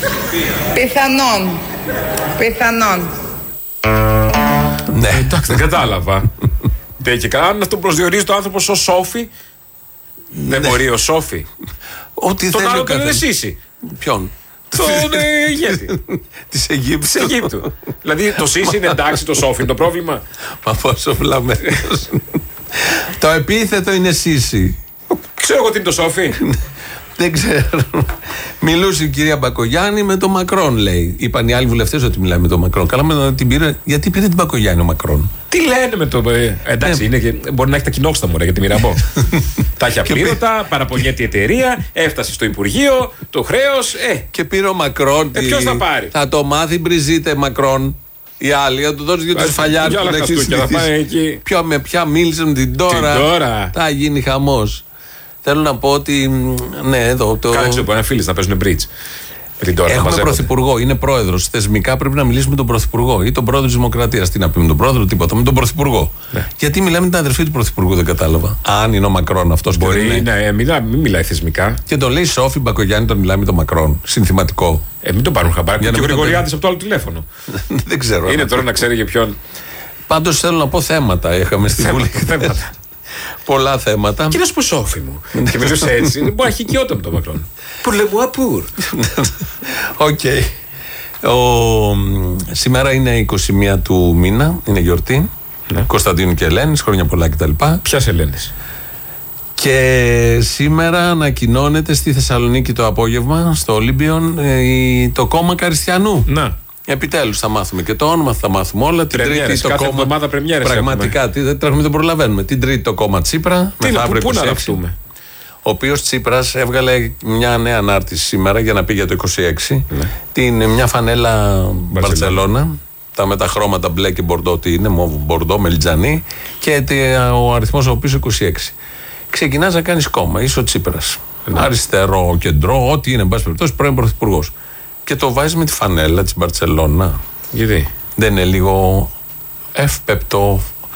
Πιθανόν. Πιθανόν. Ναι. Εντάξει, δεν κατάλαβα. Δεν και καλά, να τον προσδιορίζει το άνθρωπο ως Σόφι. Δεν μπορεί ο Σόφι. Ό,τι Τον θέλει άλλο ο τον είναι καθένας. Σύση. Ποιον? Τον ε, ηγέτη. Τη Αιγύπτου. Της Αιγύπτου. Δηλαδή το Σύση είναι εντάξει, το Σόφι είναι το πρόβλημα. Μα πόσο βλαμμένος. Το επίθετο είναι Σύση. Ξέρω εγώ τι είναι το Σόφι. Δεν ξέρω. Μιλούσε η κυρία Μπακογιάννη με τον Μακρόν, λέει. Είπαν οι άλλοι βουλευτές ότι μιλάει με τον Μακρόν. Καλά, με την πήρε. Γιατί πήρε την Μπακογιάννη ο Μακρόν? Τι λένε με το. Ε, εντάξει, είναι και, μπορεί να έχει τα κοινόξτα μου για τη Μυραμπό. Τα έχει απλήρωτα, παραπονιέται η εταιρεία, έφτασε στο Υπουργείο, το χρέος. Ε, Και πήρε ο Μακρόν. Ε, ποιος θα πάρει? Θα το μάθει, μπριζείτε Μακρόν. Οι άλλοι, θα του δώσει δύο Βάζει του φαλιάρου για που άλλα έχει χαστούκια, θα συνηθίσει. πάει εκεί. Ποιο, με ποια μίλησαν την τώρα. Την τώρα. Θα γίνει χαμός. Θέλω να πω ότι. Ναι, εδώ. Το... Κάνε ξέρω, μπορεί να φίλοι να παίζουν bridge. Με την τώρα να Έχουμε μαζεύονται. πρωθυπουργό, είναι πρόεδρος. Θεσμικά πρέπει να μιλήσουμε με τον πρωθυπουργό ή τον πρόεδρο της Δημοκρατίας. Τι να πει με τον πρόεδρο, τίποτα. Με τον πρωθυπουργό. Ναι. Γιατί μιλάμε με την αδερφή του πρωθυπουργού, δεν κατάλαβα. Αν είναι ο Μακρόν αυτός και δεν Μπορεί είναι. να ε, μιλά, μην μιλάει θεσμικά. Και τον λέει Σόφι Μπακογιάννη, τον μιλάει με τον Μακρόν. Συνθηματικό. Ε, μην τον πάρουν χαμπάρι. Για Και να ο μην τον Γρηγοριάδης από το άλλο τηλέφωνο. Δεν ξέρω. Είναι τώρα να ξέρει για ποιον. Πάντως θέλω να πω θέματα. Είχαμε στη Βουλή. Θέματα. Πολλά θέματα. Κύριε που Σόφι μου. Και μιλούσε έτσι. Μπορεί να έχει οικειότητα με τον Μακρόν. Που λέμε απούρ. Οκ. Ο, σήμερα είναι είκοσι μία του μήνα, είναι γιορτή. Ναι. Κωνσταντίνου και Ελένης, χρόνια πολλά κτλ. Ποιας Ελένης? Και σήμερα ανακοινώνεται στη Θεσσαλονίκη το απόγευμα, στο Ολύμπιον, το κόμμα Καριστιανού. Να. Επιτέλους θα μάθουμε και το όνομα, θα μάθουμε όλα. Την Τρίτη το κάθε κόμμα. εβδομάδα πρεμιέρες Πραγματικά, τι, δεν τρέχουμε, δεν προλαβαίνουμε. Την Τρίτη το κόμμα Τσίπρα. Τι είναι, πού να ραφτούμε. Ο οποίος Τσίπρας έβγαλε μια νέα ανάρτηση σήμερα για να πει για το είκοσι έξι. Ναι. Την, μια φανέλα Μπαρτσελώνα. Τα μεταχρώματα μπλε και μπορντό, τι είναι, μόβ, μπορντό, μελιτζανί. Και ο αριθμός ο οποίος είκοσι έξι. Ξεκινάς να κάνεις κόμμα, είσαι ο Τσίπρας. Ναι. Αριστερό, κεντρό, ό,τι είναι, εν πάση περιπτώσει, πρώην πρωθυπουργός. Και το βάζεις με τη φανέλα της Μπαρτσελώνα. Γιατί? Δεν είναι λίγο εύπεπτο,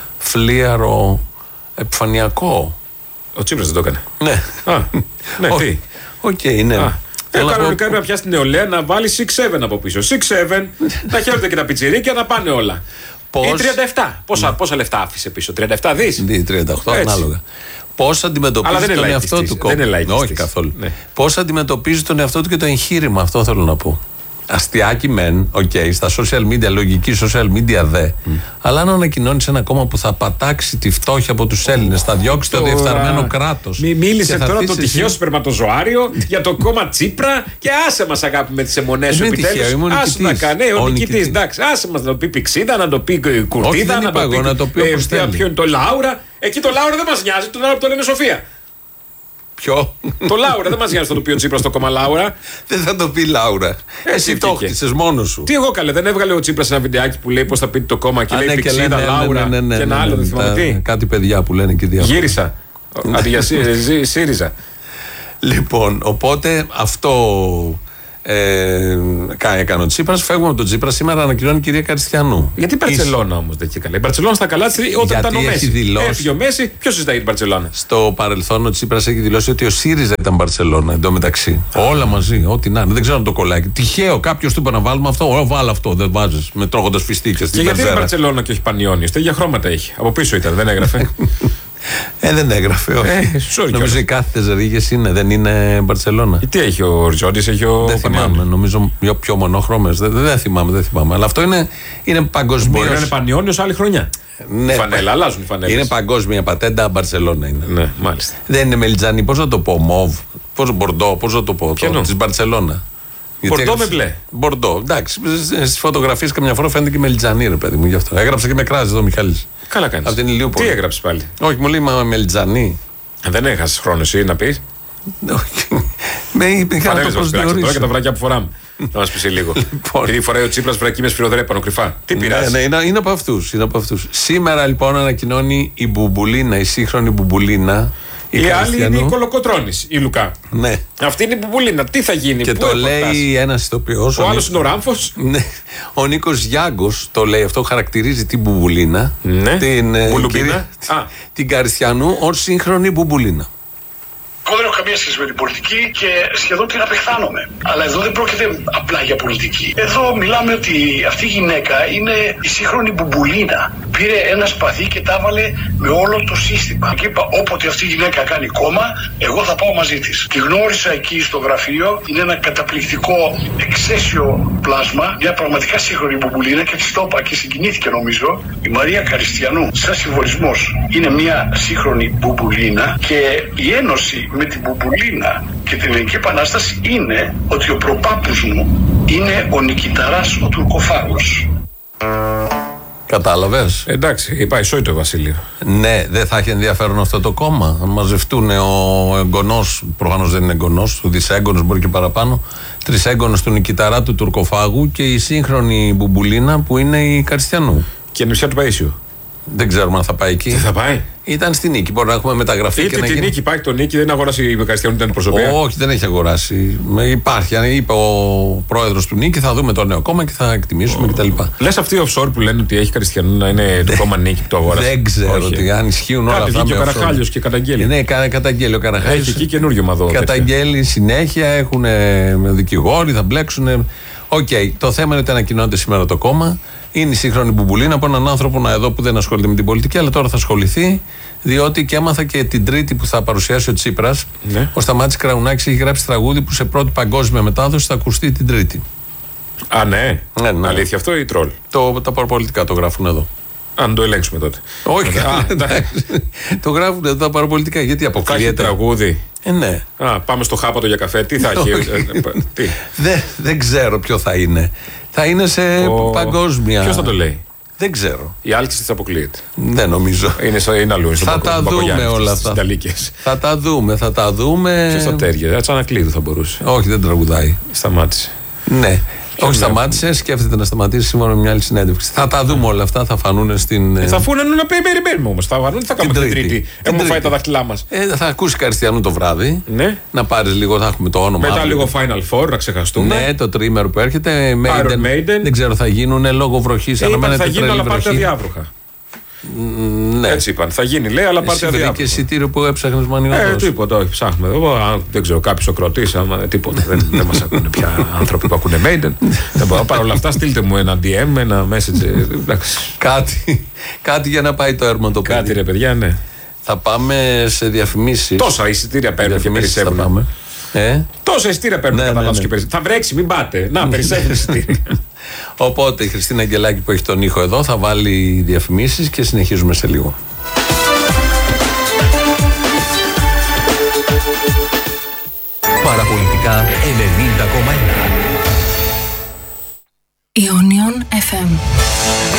φλίαρο, επιφανειακό? Ο Τσίπρας δεν το έκανε. Ναι. Α, ναι, τι. Οκ, okay, ναι. Α. Ε, κανονικά πρέπει να πιάσει την νεολαία να βάλει έξι επτά από πίσω. έξι επτά, να χαίρονται και τα πιτσιρίκια να πάνε όλα. Πώς... Ή τριάντα επτά. Πόσα, ναι. πόσα λεφτά άφησε πίσω, τριάντα επτά δις. τριάντα οκτώ, ανάλογα. Πώς αντιμετωπίζει τον εαυτό του κόμμα. Δεν είναι όχι καθόλου. Ναι. Πώς αντιμετωπίζει τον εαυτό του και το εγχείρημα, αυτό θέλω να πω. Αστιάκι μεν, οκ, okay, στα social media, λογική social media δε. Mm. Αλλά αν ανακοινώνεις ένα κόμμα που θα πατάξει τη φτώχεια από τους Έλληνες, θα διώξει το διεφθαρμένο κράτος. Μη μίλησε τώρα το τυχαίο σπερματοζωάριο για το κόμμα Τσίπρα και άσε μας αγάπη με τις αιμονές σου επιτέλους. Άσε να κάνει, ο νικητής, εντάξει, άσε μας να το πει Πηξίδα, να το πει Κουρτίδα, να το πει, να το πει ε, ποιο είναι το Λάουρα. Εκεί το Λάουρα δεν μας νοιάζει, τον άλλο το λένε Σοφία. Ποιο? Το Λάουρα, δεν μας νοιάζει να το πει ο Τσίπρας στο κόμμα Λάουρα. Δεν θα το πει Λάουρα. Εσύ το χτίσες μόνος σου. Τι εγώ καλέ, δεν έβγαλε ο Τσίπρας ένα βιντεάκι που λέει πώς θα πει το κόμμα και λέει Πηξίδα, Λάουρα και ένα άλλο, δεν θυμάμαι τι. Κάτι παιδιά που λένε και διάφορα. Γύρισα. Αντί για ΣΥΡΙΖΑ. Λοιπόν, οπότε αυτό ε, έκανε ο Τσίπρας. Φεύγουμε από τον Τσίπρα. Σήμερα ανακοινώνει η κυρία Καριστιανού. Γιατί η Μπαρτσελώνα όμως δεν είχε καλά. Η Μπαρτσελώνα στα καλά της όταν ήταν ο Μέση. Δηλώσει... Έφυγε ο Μέση, ποιος συζητάει την Μπαρτσελώνα? Στο παρελθόν ο Τσίπρας έχει δηλώσει ότι ο ΣΥΡΙΖΑ ήταν Μπαρτσελώνα εντωμεταξύ. Όλα μαζί, ό,τι να είναι. Δεν ξέρω αν το κολλάει. Τυχαίο κάποιος του είπε να βάλουμε αυτό. Ω, βάλω αυτό. Δεν βάζεις με τρώγοντας φιστίκες. Και γιατί είναι Μπαρτσελώνα και όχι Πανιόνιος? Τα ίδια χρώματα έχει. Από πίσω ήταν, δεν έγραφε. Ε, δεν έγραφε, όχι. Ε, νομίζω οι κάθετες ρίγες είναι, δεν είναι Μπαρτσελώνα. Τι έχει ο Ριζόντης, έχει ο. Δεν θυμάμαι, νομίζω πιο μονόχρωμες. Δεν, δεν θυμάμαι, δεν θυμάμαι. Αλλά αυτό είναι, είναι παγκοσμίως. Μπορεί να είναι Πανιόνιος άλλη χρονιά. Ναι, η φανέλα, αλλάζουν οι φανέλες. Είναι παγκόσμια πατέντα, Μπαρτσελώνα είναι. Ναι, μάλιστα. Δεν είναι μελιτζανί, πώς να το πω, μοβ, πώς μπορντό, πώς να το πω. Τη Μπαρτσελώνα. Μπορντό με μπλε. Μπορντό, εντάξει. Στις φωτογραφίες καμιά φορά φαίνεται και μελιτζανί, ρε παιδί μου, γι' αυτό. Έγραψε και με κράζει εδώ ο Μιχάλης. Καλά κάνεις. Από την Ηλιούπολη. Τι έγραψε πάλι? Όχι, μου λέει μα μελιτζανί. Δεν έχασες χρόνο εσύ να πεις. Όχι. Με είπε να το προσδιορίσω. Τώρα και τα βράκια που φοράμε. Να μας πεις λίγο. Επειδή φοράει ο Τσίπρας βρακί με σφυροδρέπανο κρυφά. Τι πειράζει? Ναι, ναι, είναι από αυτούς. Σήμερα λοιπόν ανακοινώνει η Μπουμπουλίνα, η σύγχρονη Μπουμπουλίνα. Η, η άλλη είναι η Κολοκοτρώνης, η Λουκά. Ναι. Αυτή είναι η Μπουμπουλίνα. Τι θα γίνει? Και το λέει ένας ηθοποιός. Ο, ο άλλος είναι ο Ράμφος. Ναι. Ο Νίκος Γιάγκος το λέει αυτό, χαρακτηρίζει την Μπουμπουλίνα. Ναι. Την, κυρία, την Καριστιανού ως σύγχρονη Μπουμπουλίνα. Εγώ δεν έχω καμία σχέση με την πολιτική και σχεδόν την απεχθάνομαι. Αλλά εδώ δεν πρόκειται απλά για πολιτική. Εδώ μιλάμε ότι αυτή η γυναίκα είναι η σύγχρονη Μπουμπουλίνα. Πήρε ένα σπαθί και τα έβαλε με όλο το σύστημα. Και είπα, όποτε αυτή η γυναίκα κάνει κόμμα, εγώ θα πάω μαζί της. Τη γνώρισα εκεί στο γραφείο. Είναι ένα καταπληκτικό εξαίσιο πλάσμα. Μια πραγματικά σύγχρονη Μπουμπουλίνα και της το είπα και συγκινήθηκε νομίζω. Η Μαρία Καριστιανού, σαν συμβολισμός, είναι μια σύγχρονη Μπουμπουλίνα και η ένωση με την Μπουμπουλίνα και την Ελληνική Επανάσταση είναι ότι ο προπάπους μου είναι ο Νικηταράς ο Τουρκοφάγος. Κατάλαβες. Εντάξει, πάει σόι το Βασίλειο. Ναι, δεν θα έχει ενδιαφέρον αυτό το κόμμα. Αν μαζευτούν ο εγγονός, προφανώς δεν είναι εγγονός, ο δυσέγγονος μπορεί και παραπάνω, τρισέγγονος του Νικηταρά του Τουρκοφάγου και η σύγχρονη Μπουμπουλίνα που είναι η Καριστιανού. Και η νησιά του Παΐσιου. Δεν ξέρουμε αν θα πάει εκεί. Τι θα πάει? Ήταν στη Νίκη. Μπορεί να έχουμε μεταγραφεί. Είτε και να τη γίνει... Νίκη, υπάρχει το Νίκη, δεν αγοράσει η Καριστιανού την αντιπροσωπεία. Όχι, δεν έχει αγοράσει. Υπάρχει. Αν είπε ο πρόεδρος του Νίκη, θα δούμε το νέο κόμμα και θα εκτιμήσουμε oh. κτλ. Λες αυτοί οι offshore που λένε ότι έχει Καριστιανού να είναι το κόμμα Νίκη που το αγόρασε? Δεν ξέρω ότι αν ισχύουν όλα αυτά. Κάτι βγήκε ο Καραχάλιος και καταγγέλει. Ναι, καταγγέλει ο Καραχάλιος. Έχει εκεί καινούριο μαδό. Καταγγέλει συνέχεια, έχουν δικηγόροι, θα μπλέξουν. Οκ, okay, το θέμα είναι ότι ανακοινώνεται σήμερα το κόμμα. Είναι η σύγχρονη Μπουμπουλίνα από έναν άνθρωπο να εδώ που δεν ασχολείται με την πολιτική, αλλά τώρα θα ασχοληθεί, διότι και έμαθα και την Τρίτη που θα παρουσιάσει ο Τσίπρας. Ναι. Ο Σταμάτης Κραουνάκης έχει γράψει τραγούδι που σε πρώτη παγκόσμια μετάδοση θα ακουστεί την Τρίτη. Α, ναι. ναι, ναι. Αλήθεια αυτό ή τρόλ? Το, τα παραπολιτικά το γράφουν εδώ. Αν το ελέγξουμε τότε. Όχι, α, το γράφουν εδώ τα παραπολιτικά. Γιατί αποκλείεται. Θα έχει τραγούδι. Ε, ναι. Α, πάμε στο Χάπατο για καφέ. Τι θα έχει. Τι. Δεν, δεν ξέρω ποιο θα είναι. Θα είναι σε Ο... παγκόσμια. Ποιος θα το λέει. Δεν ξέρω. Η Άλκης της αποκλείεται. Δεν νομίζω. Είναι, στο, είναι αλλού. Θα τα δούμε όλα αυτά. Θα τα δούμε, θα τα δούμε. Ποιος θα τέριαζε. Τσανακλείδου θα μπορούσε. Όχι, δεν τραγουδάει. Σταμάτησε. Ναι. Όχι, σταμάτησε, σκέφτεται να σταματήσει σύμφωνα με μια άλλη συνέντευξη. Θα τα δούμε όλα αυτά, θα φανούν στην. Ε, θα φανούν να περιμένουμε όμως. Θα φανούν, θα κάνουμε την Τρίτη. Έχουμε φάει τα δάχτυλά μας. Ε, θα ακούσει Καριστιανού το βράδυ. Ναι. Να πάρει λίγο, θα έχουμε το όνομα. Μετά λίγο Final Four, να ξεχαστούμε. Ναι, το τρίμερο που έρχεται. Iron Maiden. Δεν ξέρω, θα γίνουν λόγω βροχή. Ε, θα γίνουν, αλλά πάρτε αδιάβροχα. Ναι. Έτσι είπαν. Θα γίνει, λέει, αλλά πάρτε αδιάβροχα. Και εισιτήριο που έψαχνε μανιγάτο. Ε, τίποτα, όχι, ψάχνουμε εδώ. Δεν ξέρω, κάποιο ο κροτή, τίποτα. δεν δεν μα ακούνε πια άνθρωποι που ακούνε Maiden. Παρ' όλα αυτά, στείλτε μου ένα ντι εμ, ένα message. κάτι, κάτι για να πάει το έρμο το παιδί. Κάτι, ρε παιδιά, ναι. Θα πάμε σε διαφημίσεις. Τόσα εισιτήρια παίρνουν και περισσεύουν. Ε? Τόσα εισιτήρια παίρνουν ναι, ναι, ναι. και περισσεύουν. Θα βρέξει, μην πάτε. Να, περισσεύουν εισιτήρια. Οπότε η Χριστίνα Αγγελάκη που έχει τον ήχο εδώ θα βάλει διαφημίσεις και συνεχίζουμε σε λίγο. Παραπολιτικά ενενήντα κόμμα ένα Ionion εφ εμ.